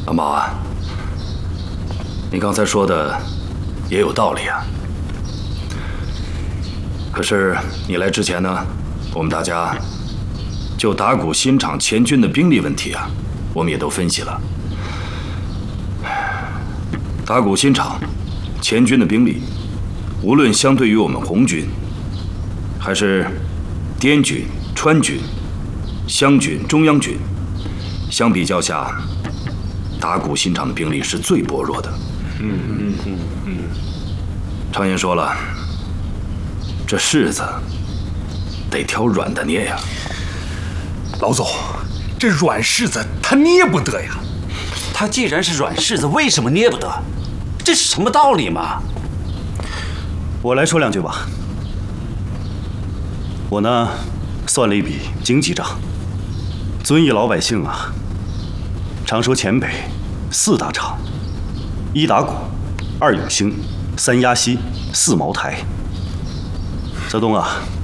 阿毛啊，你刚才说的也有道理啊。可是你来之前呢，我们大家就打鼓新场前军的兵力问题啊，我们也都分析了。打鼓新场前军的兵力，无论相对于我们红军，还是滇军、川军、湘军、中央军，相比较下，打鼓新场的兵力是最薄弱的。常言说了，这柿子得挑软的捏呀。 老总，这软柿子他捏不得呀。 他既然是软柿子，为什么捏不得？这是什么道理嘛？ 我来说两句吧。我呢，算了一笔经济账。遵义老百姓啊，常说黔北4大场：1打鼓，2永兴，3压西，4茅台。泽东啊，